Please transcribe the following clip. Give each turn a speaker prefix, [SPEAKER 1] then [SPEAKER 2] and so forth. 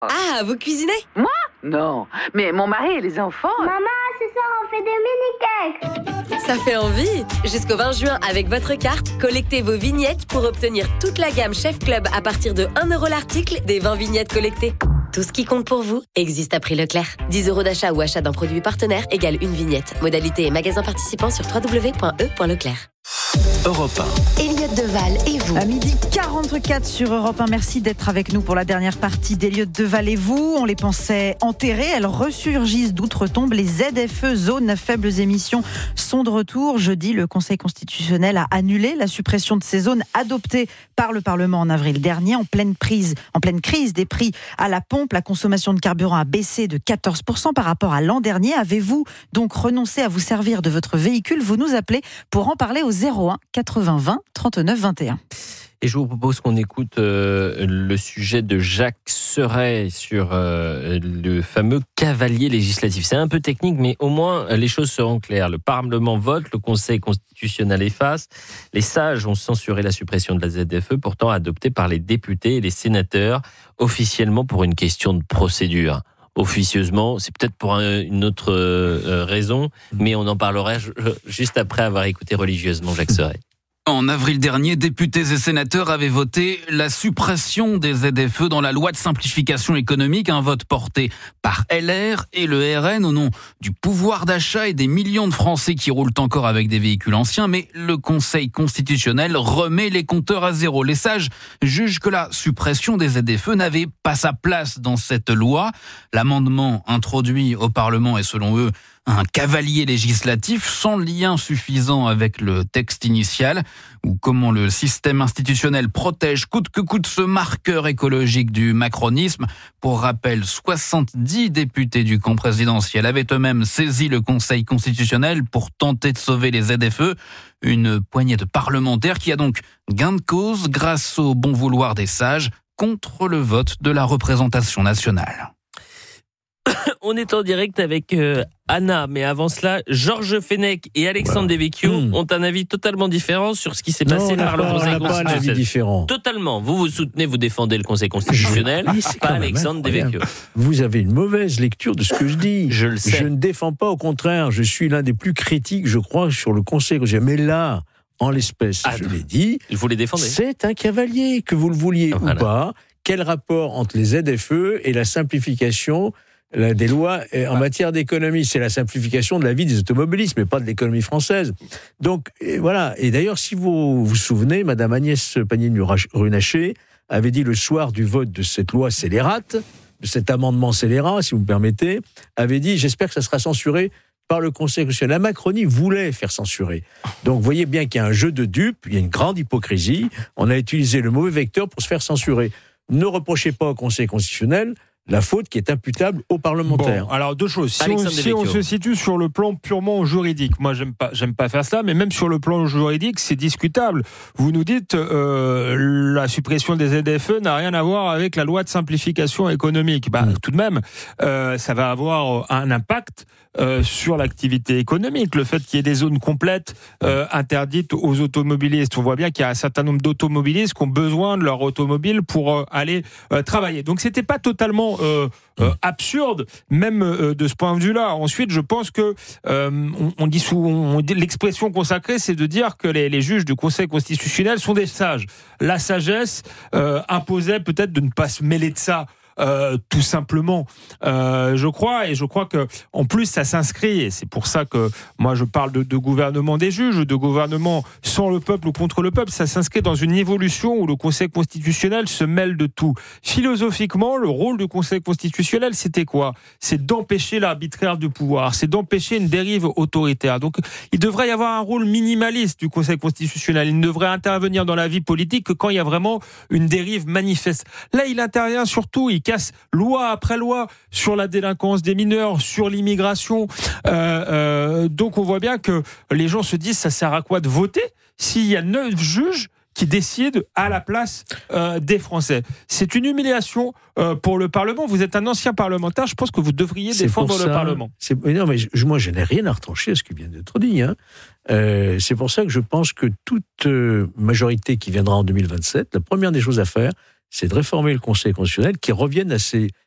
[SPEAKER 1] Ah, vous cuisinez?
[SPEAKER 2] Moi? Non, mais mon mari et les enfants...
[SPEAKER 3] Maman, ce soir on fait des mini-cakes.
[SPEAKER 1] Ça fait envie! Jusqu'au 20 juin, avec votre carte, collectez vos vignettes pour obtenir toute la gamme Chef Club à partir de 1 € l'article des 20 vignettes collectées. Tout ce qui compte pour vous existe à prix Leclerc. 10 € d'achat ou achat d'un produit partenaire égale une vignette. Modalité et magasin participant sur www.e.leclerc.
[SPEAKER 4] Europe 1.
[SPEAKER 5] Elliot Deval et vous.
[SPEAKER 6] À 12h44 sur Europe 1. Merci d'être avec nous pour la dernière partie d'Elliot Deval et vous. On les pensait enterrées. Elles ressurgissent d'outre-tombe. Les ZFE, zones à faibles émissions, sont de retour. Jeudi, le Conseil constitutionnel a annulé la suppression de ces zones adoptées par le Parlement en avril dernier. En pleine crise des prix à la pompe, la consommation de carburant a baissé de 14% par rapport à l'an dernier. Avez-vous donc renoncé à vous servir de votre véhicule? Vous nous appelez pour en parler au 01 80 20 39 21.
[SPEAKER 7] Et je vous propose qu'on écoute le sujet de Jacques Serret sur le fameux cavalier législatif. C'est un peu technique, mais au moins les choses seront claires. Le Parlement vote, le Conseil constitutionnel efface. Les sages ont censuré la suppression de la ZFE, pourtant adoptée par les députés et les sénateurs, officiellement pour une question de procédure. Officieusement, c'est peut-être pour une autre raison, mais on en parlera juste après avoir écouté religieusement Jacques Serret.
[SPEAKER 8] En avril dernier, députés et sénateurs avaient voté la suppression des ZFE dans la loi de simplification économique, un vote porté par LR et le RN au nom du pouvoir d'achat et des millions de Français qui roulent encore avec des véhicules anciens. Mais le Conseil constitutionnel remet les compteurs à zéro. Les sages jugent que la suppression des ZFE n'avait pas sa place dans cette loi. L'amendement introduit au Parlement est selon eux un cavalier législatif sans lien suffisant avec le texte initial, ou comment le système institutionnel protège coûte que coûte ce marqueur écologique du macronisme. Pour rappel, 70 députés du camp présidentiel avaient eux-mêmes saisi le Conseil constitutionnel pour tenter de sauver les ZFE. Une poignée de parlementaires qui a donc gain de cause grâce au bon vouloir des sages contre le vote de la représentation nationale.
[SPEAKER 7] On est en direct avec Anna, mais avant cela, Georges Fenech et Alexandre Devecchio ont un avis totalement différent sur ce qui s'est passé par le Conseil constitutionnel.
[SPEAKER 9] On n'a pas un avis différent.
[SPEAKER 7] Totalement. Vous soutenez, vous défendez le Conseil constitutionnel, pas Alexandre Devecchio.
[SPEAKER 9] Vous avez une mauvaise lecture de ce que je dis.
[SPEAKER 7] Je le sais.
[SPEAKER 9] Je ne défends pas, au contraire, je suis l'un des plus critiques, je crois, sur le Conseil constitutionnel. Mais là, en l'espèce, je l'ai dit,
[SPEAKER 7] vous les défendez.
[SPEAKER 9] C'est un cavalier, que vous le vouliez ou pas. Quel rapport entre les ZFE et la simplification des lois en matière d'économie? C'est la simplification de la vie des automobilistes, mais pas de l'économie française. Donc, voilà. Et d'ailleurs, si vous vous souvenez, Madame Agnès Pannier-Runacher avait dit le soir du vote de cette loi scélérate, de cet amendement scélérat, si vous me permettez, avait dit « J'espère que ça sera censuré par le Conseil constitutionnel ». La Macronie voulait faire censurer. Donc, vous voyez bien qu'il y a un jeu de dupes, il y a une grande hypocrisie. On a utilisé le mauvais vecteur pour se faire censurer. Ne reprochez pas au Conseil constitutionnel la faute qui est imputable aux parlementaires.
[SPEAKER 10] Bon, alors deux choses. Si on se situe sur le plan purement juridique, moi j'aime pas faire cela, mais même sur le plan juridique, c'est discutable. Vous nous dites la suppression des ZFE n'a rien à voir avec la loi de simplification économique. Tout de même, ça va avoir un impact sur l'activité économique. Le fait qu'il y ait des zones complètes interdites aux automobilistes. On voit bien qu'il y a un certain nombre d'automobilistes qui ont besoin de leur automobile pour aller travailler. Donc c'était pas totalement absurde, même de ce point de vue-là. Ensuite, je pense que on dit l'expression consacrée, c'est de dire que les juges du Conseil constitutionnel sont des sages. La sagesse imposait peut-être de ne pas se mêler de ça. Tout simplement, je crois que en plus ça s'inscrit, et c'est pour ça que moi je parle de gouvernement des juges, de gouvernement sans le peuple ou contre le peuple. Ça s'inscrit dans une évolution où le Conseil constitutionnel se mêle de tout. Philosophiquement, le rôle du Conseil constitutionnel, c'était quoi? C'est d'empêcher l'arbitraire du pouvoir, c'est d'empêcher une dérive autoritaire. Donc il devrait y avoir un rôle minimaliste du Conseil constitutionnel. Il ne devrait intervenir dans la vie politique que quand il y a vraiment une dérive manifeste. Là, il intervient surtout, il casse loi après loi sur la délinquance des mineurs, sur l'immigration. Donc on voit bien que les gens se disent, ça sert à quoi de voter s'il y a 9 juges qui décident à la place des Français? C'est une humiliation pour le Parlement. Vous êtes un ancien parlementaire, je pense que vous devriez défendre le Parlement.
[SPEAKER 9] Non, mais moi je n'ai rien à retrancher à ce qui vient d'être dit. C'est pour ça que je pense que toute majorité qui viendra en 2027, la première des choses à faire, c'est de réformer le Conseil constitutionnel, qui revienne à ses